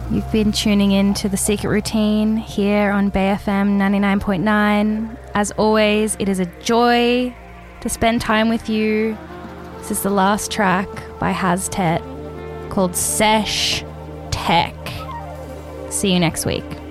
You've been tuning in to The Secret Routine here on BayFM 99.9. As always, it is a joy to spend time with you. This is the last track by Haztet called Sesh Tech. See you next week.